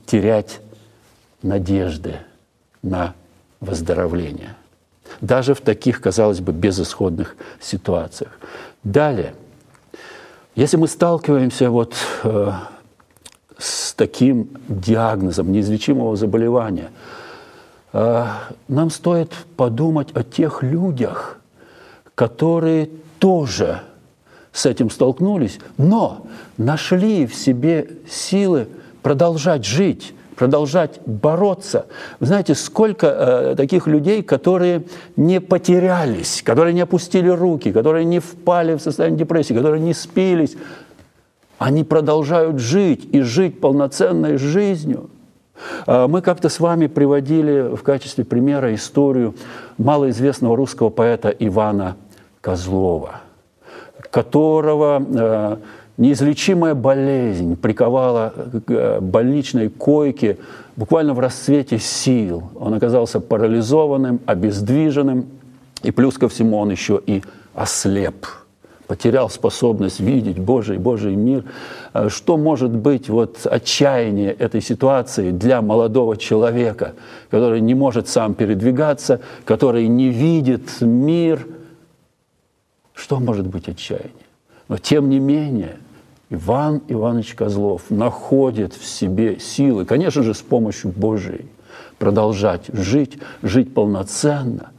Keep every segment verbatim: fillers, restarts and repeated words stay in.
терять надежды на выздоровление. Даже в таких, казалось бы, безысходных ситуациях. Далее, если мы сталкиваемся вот, э, с таким диагнозом неизлечимого заболевания, э, нам стоит подумать о тех людях, которые тоже с этим столкнулись, но нашли в себе силы продолжать жить, продолжать бороться. Вы знаете, сколько э, таких людей, которые не потерялись, которые не опустили руки, которые не впали в состояние депрессии, которые не спились. Они продолжают жить и жить полноценной жизнью. Э, мы как-то с вами приводили в качестве примера историю малоизвестного русского поэта Ивана Козлова, которого э, неизлечимая болезнь приковала к больничной койке буквально в расцвете сил. Он оказался парализованным, обездвиженным, и плюс ко всему он еще и ослеп, потерял способность видеть Божий, Божий мир. Что может быть вот отчаяние этой ситуации для молодого человека, который не может сам передвигаться, который не видит мир? Что может быть отчаяние? Но тем не менее, Иван Иванович Козлов находит в себе силы, конечно же, с помощью Божией, продолжать жить, жить полноценно.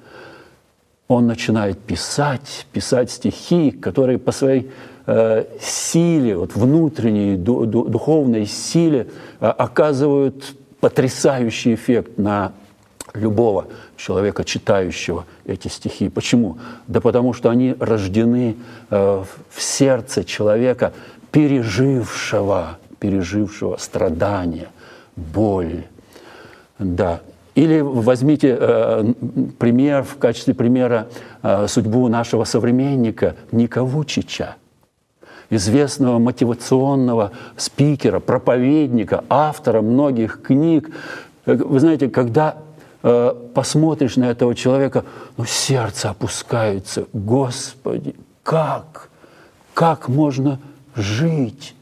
Он начинает писать, писать стихи, которые по своей э, силе, вот внутренней, ду- ду- духовной силе э, оказывают потрясающий эффект на любого человека, читающего эти стихи. Почему? Да потому что они рождены э, в сердце человека, пережившего, пережившего страдания, боль. Да. Или возьмите э, пример, в качестве примера э, судьбу нашего современника Ника Вучича, известного мотивационного спикера, проповедника, автора многих книг. Вы знаете, когда э, посмотришь на этого человека, ну, сердце опускается. Господи, как? Как можно жить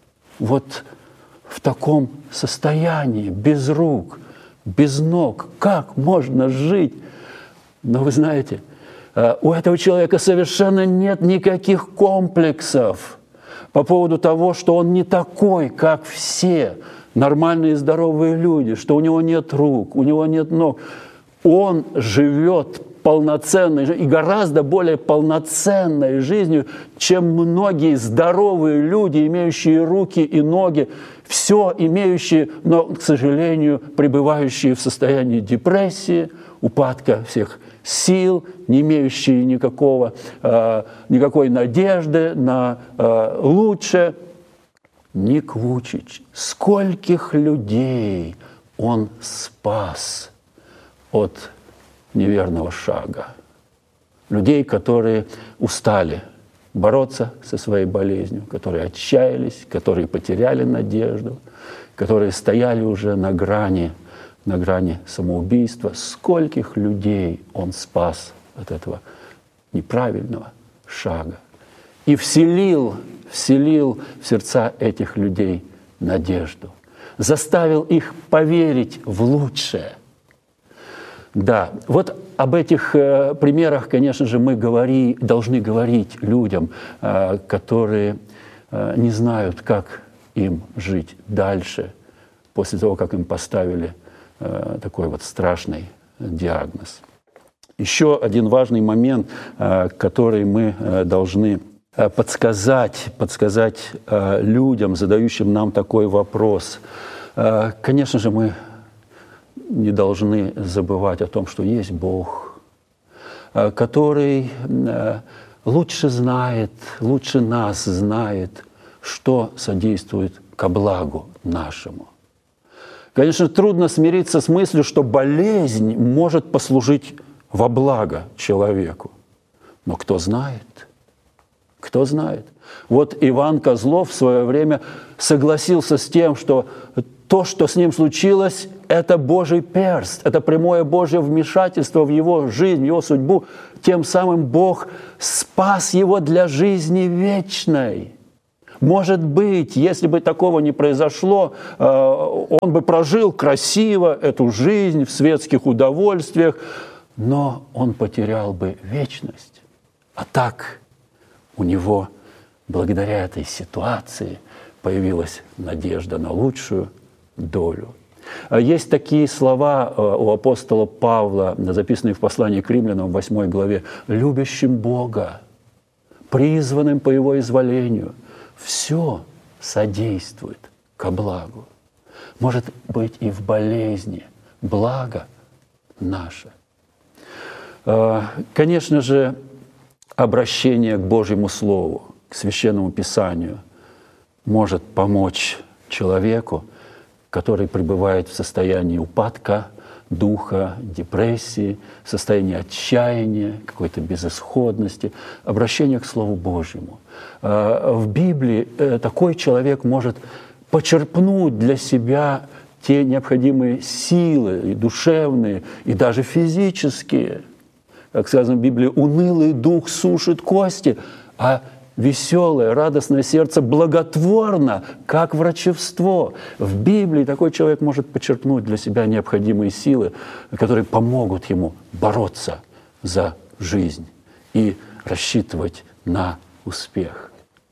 вот в таком состоянии, без рук, без ног? Как можно жить? Но вы знаете, у этого человека совершенно нет никаких комплексов по поводу того, что он не такой, как все нормальные здоровые люди, что у него нет рук, у него нет ног. Он живет полноценной и гораздо более полноценной жизнью, чем многие здоровые люди, имеющие руки и ноги, все имеющие, но, к сожалению, пребывающие в состоянии депрессии, упадка всех сил, не имеющие никакого, э, никакой надежды на э, лучшее. Ник Вучич, скольких людей он спас от неверного шага. Людей, которые устали бороться со своей болезнью, которые отчаялись, которые потеряли надежду, которые стояли уже на грани, на грани самоубийства. Скольких людей он спас от этого неправильного шага и вселил, вселил в сердца этих людей надежду, заставил их поверить в лучшее. Да, вот об этих э, примерах, конечно же, мы говори, должны говорить людям, э, которые э, не знают, как им жить дальше, после того, как им поставили э, такой вот страшный диагноз. Еще один важный момент, э, который мы э, должны э, подсказать, подсказать э, людям, задающим нам такой вопрос. Э, конечно же, мы не должны забывать о том, что есть Бог, который лучше знает, лучше нас знает, что содействует ко благу нашему. Конечно, трудно смириться с мыслью, что болезнь может послужить во благо человеку. Но кто знает? Кто знает? Вот Иван Козлов в свое время согласился с тем, что то, что с ним случилось, это Божий перст, это прямое Божье вмешательство в его жизнь, в его судьбу. Тем самым Бог спас его для жизни вечной. Может быть, если бы такого не произошло, он бы прожил красиво эту жизнь в светских удовольствиях, но он потерял бы вечность. А так у него, благодаря этой ситуации, появилась надежда на лучшую долю. Есть такие слова у апостола Павла, записанные в послании к римлянам в восьмой главе. «Любящим Бога, призванным по Его изволению, все содействует ко благу». Может быть, и в болезни благо наше. Конечно же, обращение к Божьему Слову, к Священному Писанию может помочь человеку, который пребывает в состоянии упадка духа, депрессии, состоянии отчаяния, какой-то безысходности, обращение к Слову Божьему. В Библии такой человек может почерпнуть для себя те необходимые силы, и душевные, и даже физические. Как сказано в Библии, унылый дух сушит кости, а веселое, радостное сердце благотворно, как врачевство. В Библии такой человек может почерпнуть для себя необходимые силы, которые помогут ему бороться за жизнь и рассчитывать на успех.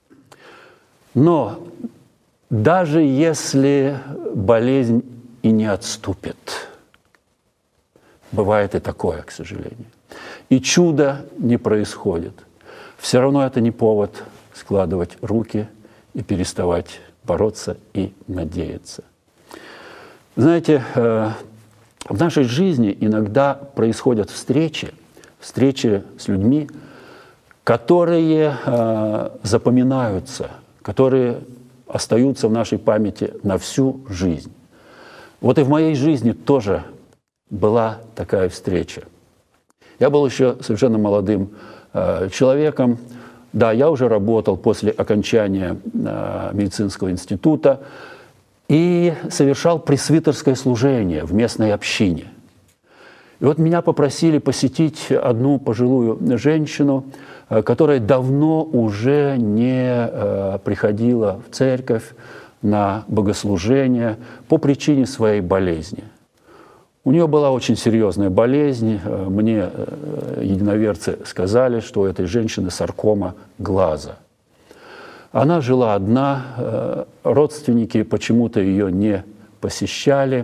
Но даже если болезнь и не отступит, бывает и такое, к сожалению, и чудо не происходит, все равно это не повод складывать руки и переставать бороться и надеяться. Знаете, в нашей жизни иногда происходят встречи, встречи с людьми, которые запоминаются, которые остаются в нашей памяти на всю жизнь. Вот и в моей жизни тоже была такая встреча. Я был еще совершенно молодым человеком. Да, я уже работал после окончания медицинского института и совершал пресвитерское служение в местной общине. И вот меня попросили посетить одну пожилую женщину, которая давно уже не приходила в церковь на богослужение по причине своей болезни. У нее была очень серьезная болезнь. Мне единоверцы сказали, что у этой женщины саркома глаза. Она жила одна, родственники почему-то ее не посещали.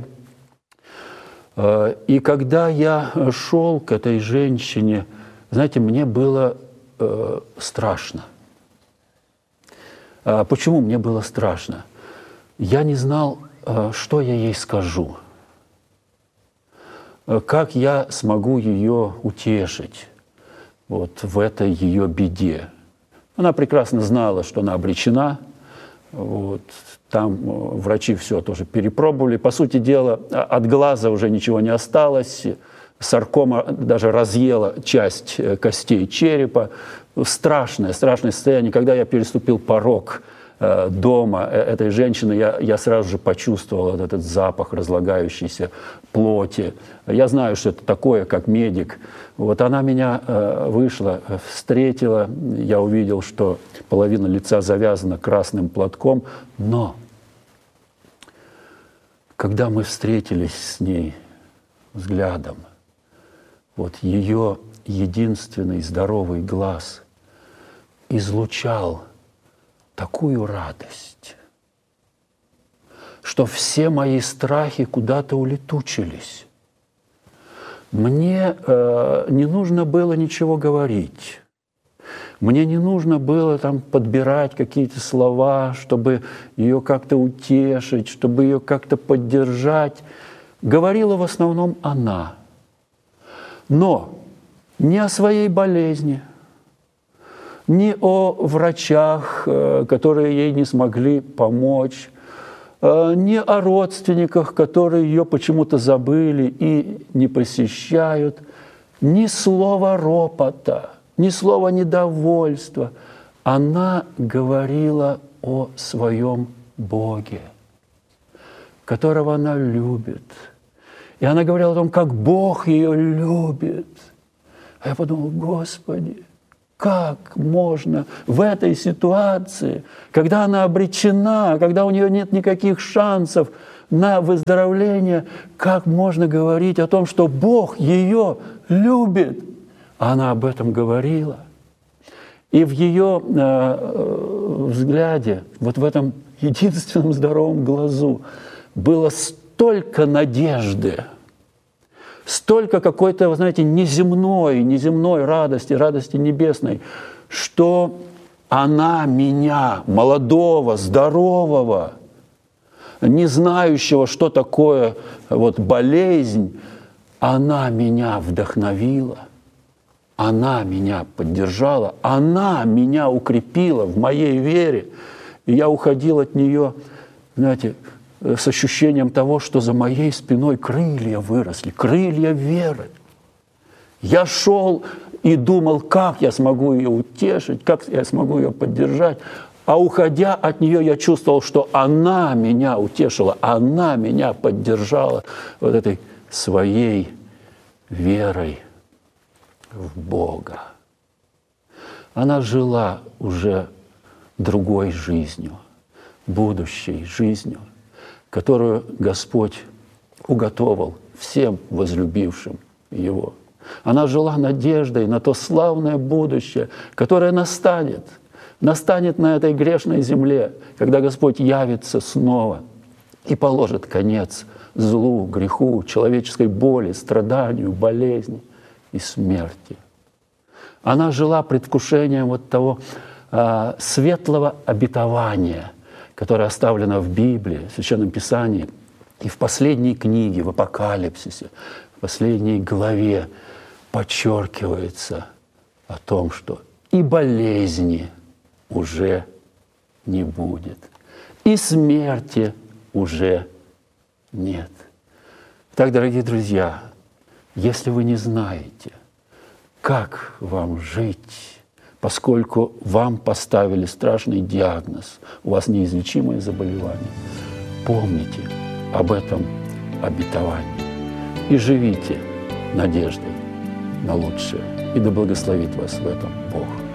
И когда я шел к этой женщине, знаете, мне было страшно. Почему мне было страшно? Я не знал, что я ей скажу. Как я смогу ее утешить вот в этой ее беде? Она прекрасно знала, что она обречена. Вот. Там врачи все тоже перепробовали. По сути дела, от глаза уже ничего не осталось. Саркома даже разъела часть костей черепа. Страшное, страшное состояние. Когда я переступил порог дома этой женщины, я, я сразу же почувствовал вот этот запах разлагающейся плоти. Я знаю, что это такое, как медик. Вот она меня э, вышла, встретила, я увидел, что половина лица завязана красным платком, но когда мы встретились с ней взглядом, вот ее единственный здоровый глаз излучал такую радость, что все мои страхи куда-то улетучились. Мне э, не нужно было ничего говорить. Мне не нужно было там подбирать какие-то слова, чтобы ее как-то утешить, чтобы ее как-то поддержать. Говорила в основном она. Но не о своей болезни, не о врачах, которые ей не смогли помочь, не о родственниках, которые ее почему-то забыли и не посещают, ни слова ропота, ни слова недовольства. Она говорила о своем Боге, которого она любит. И она говорила о том, как Бог ее любит. А я подумал, Господи, как можно в этой ситуации, когда она обречена, когда у нее нет никаких шансов на выздоровление, как можно говорить о том, что Бог ее любит? Она об этом говорила. И в ее э, взгляде, вот в этом единственном здоровом глазу, было столько надежды, столько какой-то, вы знаете, неземной, неземной радости, радости небесной, что она меня, молодого, здорового, не знающего, что такое вот болезнь, она меня вдохновила, она меня поддержала, она меня укрепила в моей вере. И я уходил от нее, знаете, с ощущением того, что за моей спиной крылья выросли, крылья веры. Я шел и думал, как я смогу ее утешить, как я смогу ее поддержать. А уходя от нее, я чувствовал, что она меня утешила, она меня поддержала вот этой своей верой в Бога. Она жила уже другой жизнью, будущей жизнью, которую Господь уготовал всем возлюбившим Его. Она жила надеждой на то славное будущее, которое настанет, настанет на этой грешной земле, когда Господь явится снова и положит конец злу, греху, человеческой боли, страданию, болезни и смерти. Она жила предвкушением вот того а, светлого обетования, которое оставлено в Библии, в Священном Писании и в последней книге, в Апокалипсисе, в последней главе подчеркивается о том, что и болезни уже не будет, и смерти уже нет. Так, дорогие друзья, если вы не знаете, как вам жить, поскольку вам поставили страшный диагноз, у вас неизлечимое заболевание, помните об этом обетовании и живите надеждой на лучшее. И да благословит вас в этом Бог.